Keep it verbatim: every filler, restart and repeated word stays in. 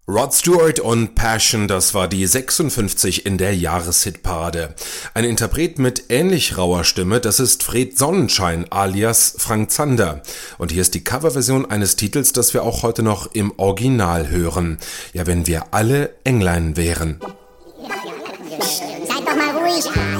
Rod Stewart und Passion, das war die sechsundfünfzig in der Jahreshitparade. Ein Interpret mit ähnlich rauer Stimme, das ist Fred Sonnenschein alias Frank Zander. Und hier ist die Coverversion eines Titels, das wir auch heute noch im Original hören. Ja, wenn wir alle Englein wären. Seid doch mal ruhig.